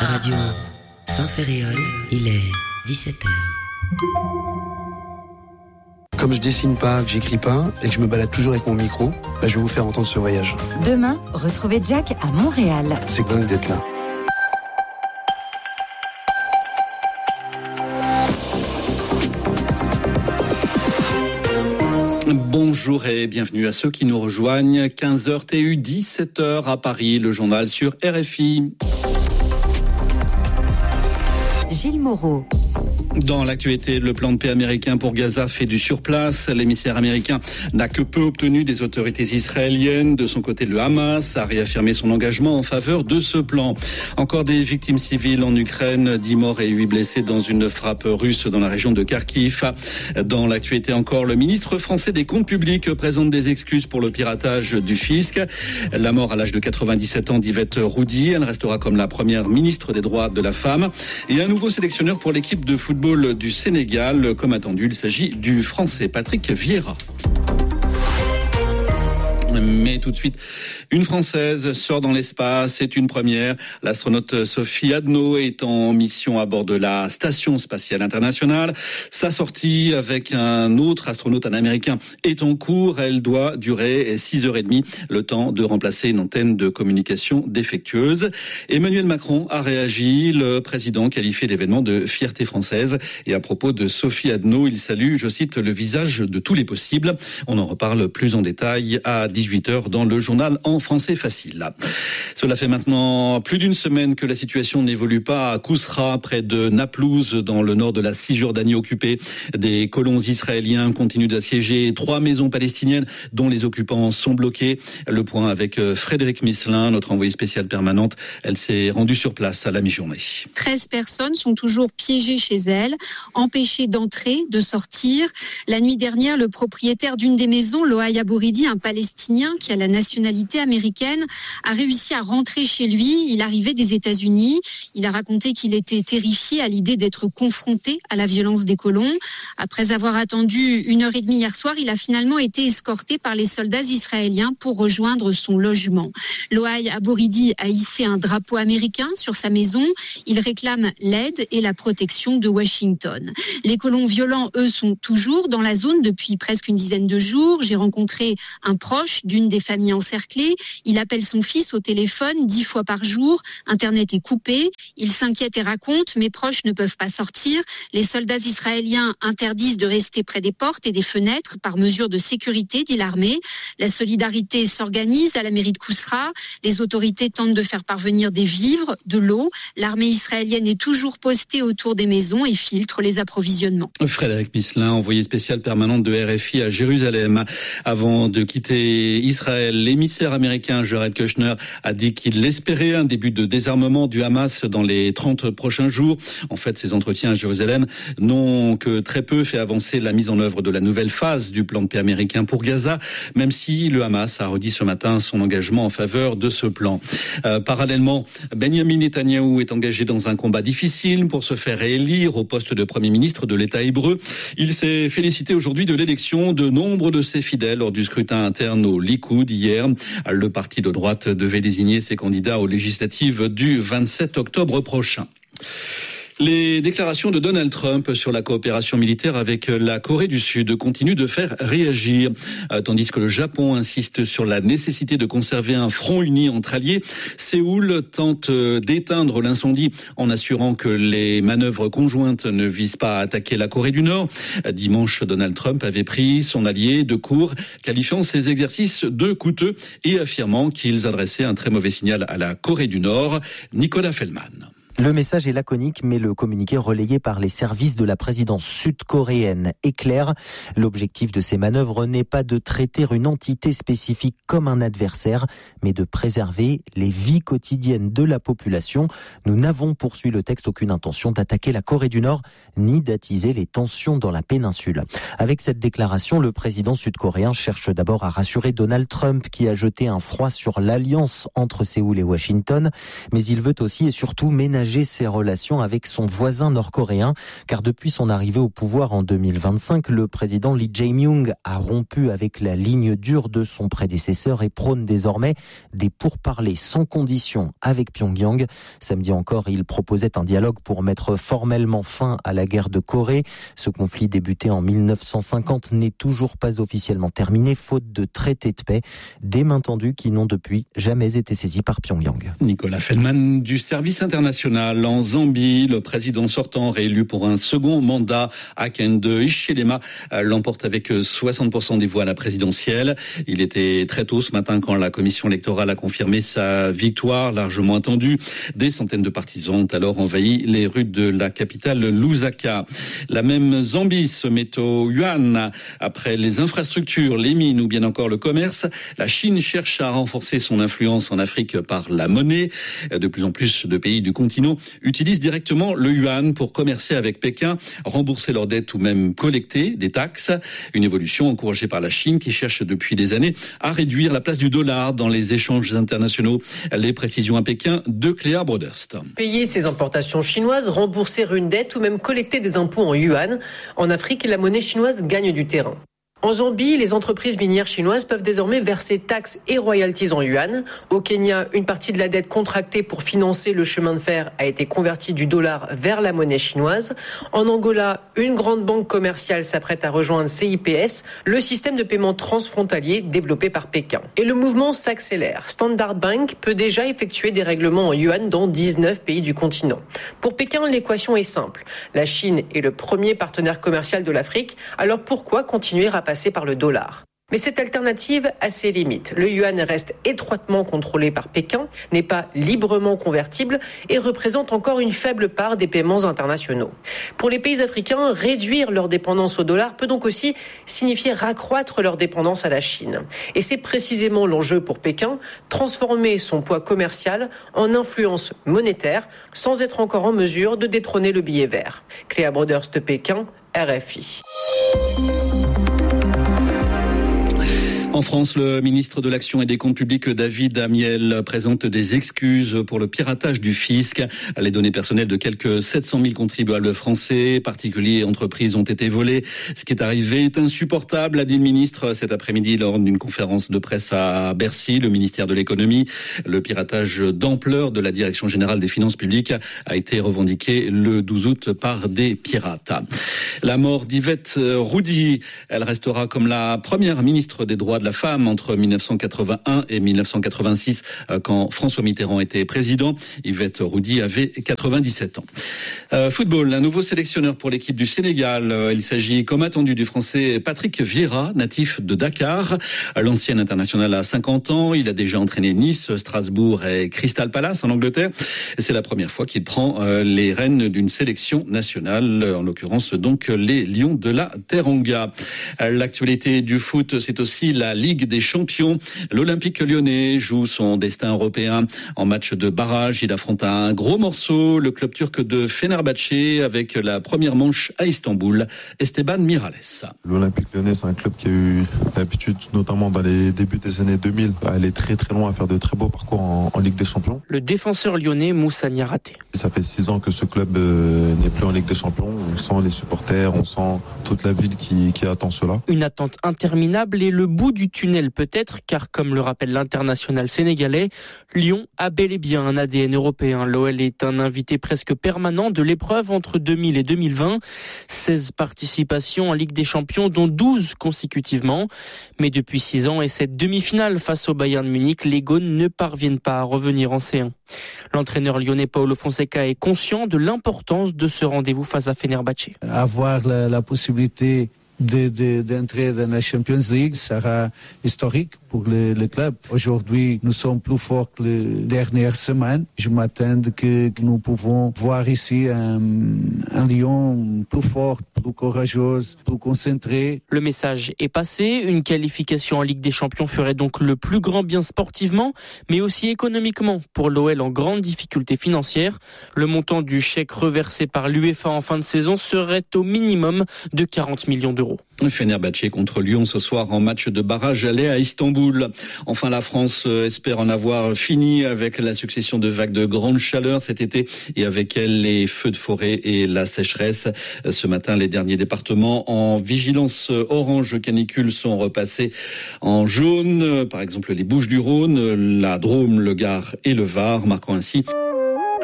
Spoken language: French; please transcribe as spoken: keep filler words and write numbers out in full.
Radio Saint-Ferréol, il est dix-sept heures. Comme je dessine pas, que j'écris pas et que je me balade toujours avec mon micro, bah je vais vous faire entendre ce voyage. Demain, retrouvez Jack à Montréal. C'est dingue d'être là. Bonjour et bienvenue à ceux qui nous rejoignent. quinze heures T U, dix-sept heures à Paris, le journal sur R F I. Gilles Moreau. Dans l'actualité, le plan de paix américain pour Gaza fait du surplace. L'émissaire américain n'a que peu obtenu des autorités israéliennes. De son côté, le Hamas a réaffirmé son engagement en faveur de ce plan. Encore des victimes civiles en Ukraine, dix morts et huit blessés dans une frappe russe dans la région de Kharkiv. Dans l'actualité encore, le ministre français des Comptes publics présente des excuses pour le piratage du fisc. La mort à l'âge de quatre-vingt-dix-sept ans d'Yvette Roudy. Elle restera comme la première ministre des droits de la femme. Et un nouveau sélectionneur pour l'équipe de football du Sénégal. Comme attendu, il s'agit du Français Patrick Vieira. Mais tout de suite, une Française sort dans l'espace, c'est une première. L'astronaute Sophie Adno est en mission à bord de la Station Spatiale Internationale. Sa sortie avec un autre astronaute, un Américain, est en cours. Elle doit durer six heures trente, le temps de remplacer une antenne de communication défectueuse. Emmanuel Macron a réagi. Le président qualifie l'événement de fierté française. Et à propos de Sophie Adno, il salue, je cite, le visage de tous les possibles. On en reparle plus en détail à dix-huit heures dans le journal en français facile. Cela fait maintenant plus d'une semaine que la situation n'évolue pas à Kousra, près de Naplouse, dans le nord de la Cisjordanie occupée. Des colons israéliens continuent d'assiéger trois maisons palestiniennes dont les occupants sont bloqués. Le point avec Frédéric Misselin, notre envoyée spéciale permanente. Elle s'est rendue sur place à la mi-journée. treize personnes sont toujours piégées chez elles, empêchées d'entrer, de sortir. La nuit dernière, le propriétaire d'une des maisons, Loaï Abouridi, un Palestinien qui a la nationalité américaine, a réussi à rentrer chez lui. Il arrivait des États-Unis. Il a raconté qu'il était terrifié à l'idée d'être confronté à la violence des colons. Après avoir attendu une heure et demie hier soir, il a finalement été escorté par les soldats israéliens pour rejoindre son logement. Loaï Abouridi a hissé un drapeau américain sur sa maison. Il réclame l'aide et la protection de Washington. Les colons violents, eux, sont toujours dans la zone depuis presque une dizaine de jours. J'ai rencontré un proche d'une des familles encerclées. Il appelle son fils au téléphone dix fois par jour. Internet est coupé. Il s'inquiète et raconte « Mes proches ne peuvent pas sortir. Les soldats israéliens interdisent de rester près des portes et des fenêtres par mesure de sécurité », dit l'armée. La solidarité s'organise à la mairie de Kousra. Les autorités tentent de faire parvenir des vivres, de l'eau. L'armée israélienne est toujours postée autour des maisons et filtre les approvisionnements. Frédéric Misselin, envoyé spécial permanent de R F I à Jérusalem. Avant de quitter Israël, l'émissaire américain Jared Kushner a dit qu'il espérait un début de désarmement du Hamas dans les trente prochains jours. En fait, ces entretiens à Jérusalem n'ont que très peu fait avancer la mise en œuvre de la nouvelle phase du plan de paix américain pour Gaza, même si le Hamas a redit ce matin son engagement en faveur de ce plan. Euh, parallèlement, Benjamin Netanyahou est engagé dans un combat difficile pour se faire réélire au poste de Premier ministre de l'État hébreu. Il s'est félicité aujourd'hui de l'élection de nombre de ses fidèles lors du scrutin interne au Likoud hier. Le parti de droite devait désigner ses candidats aux législatives du vingt-sept octobre prochain. Les déclarations de Donald Trump sur la coopération militaire avec la Corée du Sud continuent de faire réagir, tandis que le Japon insiste sur la nécessité de conserver un front uni entre alliés. Séoul tente d'éteindre l'incendie en assurant que les manœuvres conjointes ne visent pas à attaquer la Corée du Nord. Dimanche, Donald Trump avait pris son allié de court, qualifiant ces exercices de coûteux et affirmant qu'ils adressaient un très mauvais signal à la Corée du Nord. Nicolas Feldman. Le message est laconique, mais le communiqué relayé par les services de la présidence sud-coréenne est clair. L'objectif de ces manœuvres n'est pas de traiter une entité spécifique comme un adversaire, mais de préserver les vies quotidiennes de la population. Nous n'avons, poursuit le texte, aucune intention d'attaquer la Corée du Nord, ni d'attiser les tensions dans la péninsule. Avec cette déclaration, le président sud-coréen cherche d'abord à rassurer Donald Trump, qui a jeté un froid sur l'alliance entre Séoul et Washington, mais il veut aussi et surtout ménager engager ses relations avec son voisin nord-coréen, car depuis son arrivée au pouvoir en deux mille vingt-cinq, le président Lee Jae-myung a rompu avec la ligne dure de son prédécesseur et prône désormais des pourparlers sans condition avec Pyongyang. Samedi encore, il proposait un dialogue pour mettre formellement fin à la guerre de Corée. Ce conflit débuté en mille neuf cent cinquante n'est toujours pas officiellement terminé, faute de traité de paix. Des mains tendues qui n'ont depuis jamais été saisies par Pyongyang. Nicolas Feldman du service international en Zambie. Le président sortant réélu pour un second mandat, Hakainde Hichilema, l'emporte avec soixante pour cent des voix à la présidentielle. Il était très tôt ce matin quand la commission électorale a confirmé sa victoire largement attendue. Des centaines de partisans ont alors envahi les rues de la capitale Lusaka. La même Zambie se met au yuan. Après les infrastructures, les mines ou bien encore le commerce, la Chine cherche à renforcer son influence en Afrique par la monnaie. De plus en plus de pays du continent utilisent directement le yuan pour commercer avec Pékin, rembourser leurs dettes ou même collecter des taxes. Une évolution encouragée par la Chine qui cherche depuis des années à réduire la place du dollar dans les échanges internationaux. Les précisions à Pékin de Cléa Broderst. Payer ses importations chinoises, rembourser une dette ou même collecter des impôts en yuan. En Afrique, la monnaie chinoise gagne du terrain. En Zambie, les entreprises minières chinoises peuvent désormais verser taxes et royalties en yuan. Au Kenya, une partie de la dette contractée pour financer le chemin de fer a été convertie du dollar vers la monnaie chinoise. En Angola, une grande banque commerciale s'apprête à rejoindre C I P S, le système de paiement transfrontalier développé par Pékin. Et le mouvement s'accélère. Standard Bank peut déjà effectuer des règlements en yuan dans dix-neuf pays du continent. Pour Pékin, l'équation est simple. La Chine est le premier partenaire commercial de l'Afrique, alors pourquoi continuer à passer par le dollar ? Mais cette alternative a ses limites. Le yuan reste étroitement contrôlé par Pékin, n'est pas librement convertible et représente encore une faible part des paiements internationaux. Pour les pays africains, réduire leur dépendance au dollar peut donc aussi signifier raccroître leur dépendance à la Chine. Et c'est précisément l'enjeu pour Pékin, transformer son poids commercial en influence monétaire sans être encore en mesure de détrôner le billet vert. Cléa Broderst de Pékin, R F I. En France, le ministre de l'Action et des Comptes Publics, David Amiel, présente des excuses pour le piratage du fisc. Les données personnelles de quelques sept cent mille contribuables français, particuliers et entreprises, ont été volées. Ce qui est arrivé est insupportable, a dit le ministre cet après-midi lors d'une conférence de presse à Bercy. Le ministère de l'Économie, le piratage d'ampleur de la Direction générale des finances publiques a été revendiqué le douze août par des pirates. La mort d'Yvette Roudy, elle restera comme la première ministre des droits de la femme entre dix-neuf cent quatre-vingt-un et dix-neuf cent quatre-vingt-six, quand François Mitterrand était président. Yvette Roudy avait quatre-vingt-dix-sept ans. Euh, football, un nouveau sélectionneur pour l'équipe du Sénégal. Il s'agit, comme attendu, du Français Patrick Vieira, natif de Dakar. L'ancien international a cinquante ans. Il a déjà entraîné Nice, Strasbourg et Crystal Palace en Angleterre. C'est la première fois qu'il prend les rênes d'une sélection nationale, en l'occurrence donc les Lions de la Teranga. L'actualité du foot, c'est aussi la Ligue des Champions. L'Olympique lyonnais joue son destin européen en match de barrage. Il affronte un gros morceau, le club turc de Fenerbahçe, avec la première manche à Istanbul. Esteban Miralles. L'Olympique lyonnais, c'est un club qui a eu l'habitude, notamment dans les débuts des années deux mille, à aller très très loin, à faire de très beaux parcours en, en Ligue des Champions. Le défenseur lyonnais Moussa Niaraté. Ça fait six ans que ce club euh, n'est plus en Ligue des Champions. On sent les supporters, on sent toute la ville qui, qui attend cela. Une attente interminable et le bout du tunnel peut-être, car comme le rappelle l'international sénégalais, Lyon a bel et bien un A D N européen. L'O L est un invité presque permanent de l'épreuve entre deux mille et deux mille vingt. seize participations en Ligue des Champions, dont douze consécutivement. Mais depuis six ans et cette demi-finale face au Bayern Munich, les Gaunes ne parviennent pas à revenir en C un. L'entraîneur lyonnais Paulo Fonseca est conscient de l'importance de ce rendez-vous face à Fenerbahçe. Avoir la, la possibilité De, de, d'entrer dans la Champions League sera historique pour le, le club. Aujourd'hui, nous sommes plus forts que les dernières semaines. Je m'attends que, que nous pouvons voir ici un, un Lyon plus fort, plus courageux, plus concentré. Le message est passé. Une qualification en Ligue des Champions ferait donc le plus grand bien sportivement, mais aussi économiquement pour l'O L en grande difficulté financière. Le montant du chèque reversé par l'UEFA en fin de saison serait au minimum de quarante millions d'euros. euros. Fenerbahçe contre Lyon ce soir en match de barrage aller à Istanbul. Enfin, la France espère en avoir fini avec la succession de vagues de grande chaleur cet été et avec elle les feux de forêt et la sécheresse. Ce matin, les derniers départements en vigilance orange canicule sont repassés en jaune. Par exemple, les Bouches-du-Rhône, la Drôme, le Gard et le Var, marquant ainsi